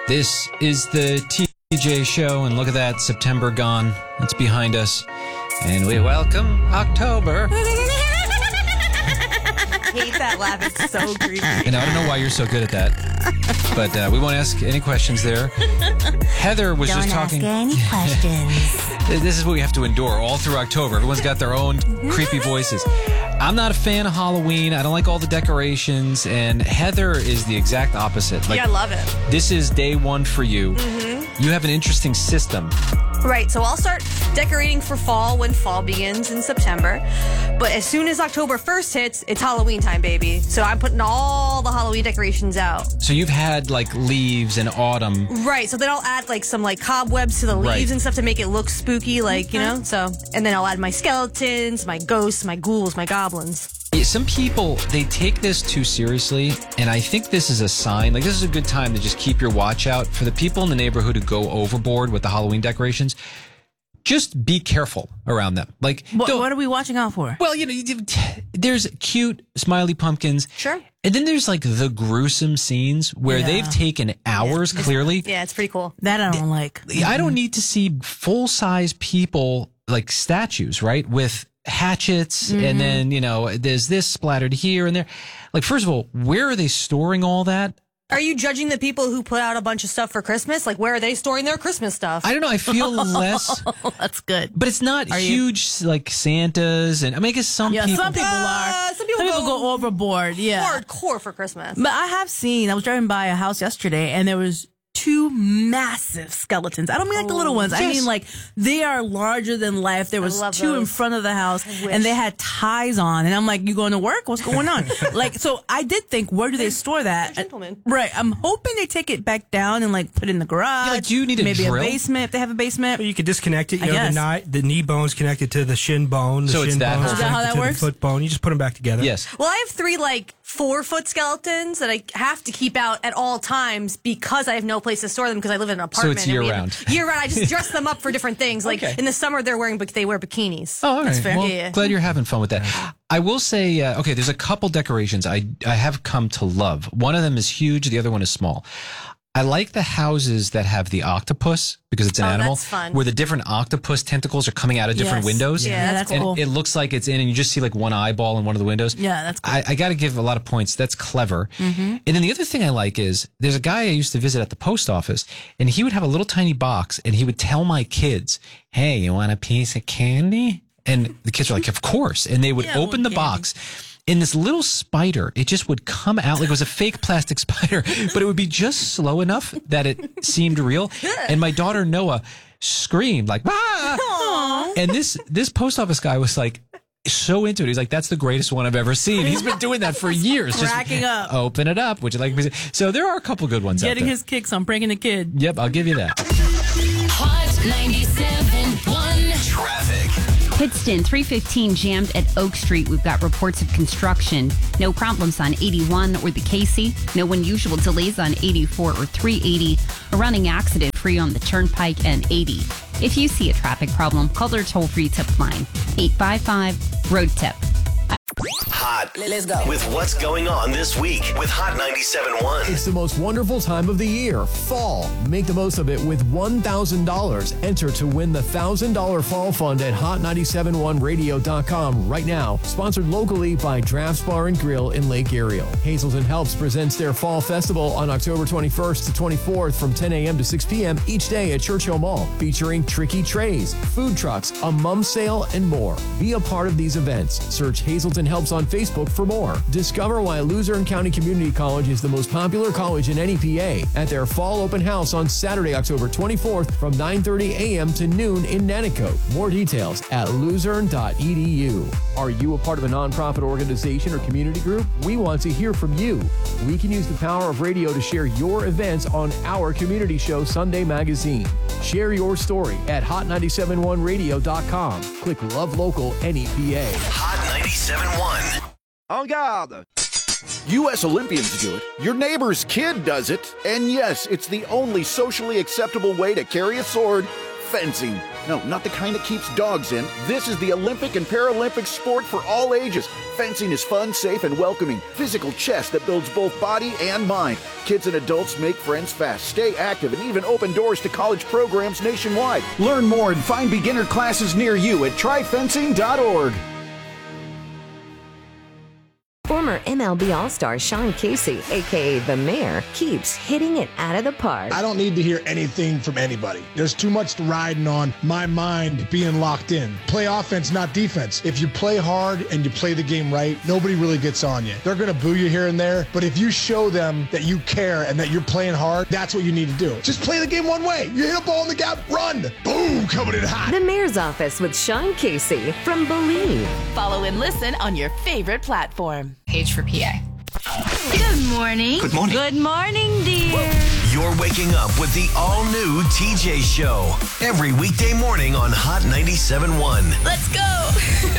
This is the TJ Show, and look at that, September gone. It's behind us. And we welcome October. I hate that laugh. It's so creepy. And I don't know why you're so good at that. But we won't ask any questions there. Heather was just talking. Don't ask any questions. This is what we have to endure all through October. Everyone's got their own creepy voices. I'm not a fan of Halloween. I don't like all the decorations. And Heather is the exact opposite. Yeah, I love it. This is day one for you. You have an interesting system. Right, so I'll start decorating for fall when fall begins in September. But as soon as October 1st hits, it's Halloween time, baby. So I'm putting all the Halloween decorations out. So you've had like leaves in autumn. Right, so then I'll add like some like cobwebs to the leaves and stuff to make it look spooky, like, you know? So, and then I'll add my skeletons, my ghosts, my ghouls, my goblins. Some people, they take this too seriously, and I think this is a sign. Like, this is a good time to just keep your watch out for the people in the neighborhood who go overboard with the Halloween decorations. Just be careful around them. Like, what are we watching out for? Well, you know, there's cute smiley pumpkins. Sure. And then there's like the gruesome scenes where they've taken hours, clearly. Yeah, it's pretty cool. That I don't like. I don't need to see full-size people, like statues, right? With hatchets, and then, you know, there's this splattered here and there. Like, first of all, where are they storing all that? Are you judging the people who put out a bunch of stuff for Christmas? Like, where are they storing their Christmas stuff? I don't know. I feel less. That's good. But it's not huge, like Santas. And I mean, I guess some people. Some people are. Some people go overboard. Yeah. Hardcore for Christmas. But I have seen, I was driving by a house yesterday and there was two massive skeletons. I don't mean like the little ones. I mean like they are larger than life. There was two in front of the house and they had ties on. And I'm like, you going to work? What's going on? Like, so I did think, where do they store that? Gentlemen. Right. I'm hoping they take it back down and like put it in the garage. Yeah, like, do you need maybe drill? A basement if they have a basement? You could disconnect it. You know, the knee bone's connected to the shin bone. The So it's shin that bone's whole thing? Is that how connected that to works? The foot bone. You just put them back together. Yes. Well, I have 3 like 4-foot skeletons that I have to keep out at all times because I have no place to store them because I live in an apartment. So it's year-round. Year-round. I just dress them up for different things. Like in the summer, they wear bikinis. Oh, all right. That's fair. Well, Yeah. glad you're having fun with that. I will say, okay, there's a couple decorations I have come to love. One of them is huge. The other one is small. I like the houses that have the octopus because it's an animal. That's fun. Where the different octopus tentacles are coming out of different windows. Yeah, that's and cool. it looks like it's in, and you just see like one eyeball in one of the windows. Yeah, that's cool. I got to give a lot of points. That's clever. And then the other thing I like is there's a guy I used to visit at the post office, and he would have a little tiny box, and he would tell my kids, "Hey, you want a piece of candy?" And the kids are like, "Of course." And they would open the box. And this little spider, it just would come out like it was a fake plastic spider, but it would be just slow enough that it seemed real. And my daughter Noah screamed like, "Ah!" And this post office guy was like so into it. He's like, "That's the greatest one I've ever seen." He's been doing that for years. Cracking up. Open it up. Would you like me to? So there are a couple good ones out Getting there. his kicks on pranking a kid. Yep, I'll give you that. Hot 97.1 Traffic. Pittston 315 jammed at Oak Street. We've got reports of construction. No problems on 81 or the Casey. No unusual delays on 84 or 380. A running accident free on the Turnpike and 80. If you see a traffic problem, call their toll-free tip line, 855 Road Tip. Hot. Let's go. With what's going on this week with Hot 97.1. It's the most wonderful time of the year, fall. Make the most of it with $1,000. Enter to win the $1,000 fall fund at hot971radio.com right now. Sponsored locally by Drafts Bar and Grill in Lake Ariel. Hazelton Helps presents their fall festival on October 21st to 24th from 10 a.m. to 6 p.m. each day at Churchill Mall, featuring tricky trays, food trucks, a mum sale, and more. Be a part of these events. Search Hazelton Helps on Facebook for more. Discover why Luzerne County Community College is the most popular college in NEPA at their fall open house on Saturday, October 24th from 9:30 a.m. to noon in Nanticoke. More details at luzerne.edu. Are you a part of a nonprofit organization or community group? We want to hear from you. We can use the power of radio to share your events on our community show, Sunday Magazine. Share your story at hot971radio.com. Click Love Local NEPA. Hot 97.1. En garde! U.S. Olympians do it, your neighbor's kid does it, and yes, it's the only socially acceptable way to carry a sword Fencing. No, not the kind that keeps dogs in. This is the Olympic and Paralympic sport for all ages. Fencing is fun, safe, and welcoming. Physical chess that builds both body and mind. Kids and adults make friends fast, stay active, and even open doors to college programs nationwide. Learn more and find beginner classes near you at tryfencing.org. Former MLB All-Star Sean Casey, a.k.a. The Mayor, keeps hitting it out of the park. I don't need to hear anything from anybody. There's too much riding on my mind being locked in. Play offense, not defense. If you play hard and you play the game right, nobody really gets on you. They're going to boo you here and there, but if you show them that you care and that you're playing hard, that's what you need to do. Just play the game one way. You hit a ball in the gap, run. Boom, coming in hot. The Mayor's Office with Sean Casey from Believe. Follow and listen on your favorite platform. Page for PA. Good morning. Good morning. Good morning, dear. You're waking up with the all-new TJ Show. Every weekday morning on Hot 97.1. Let's go.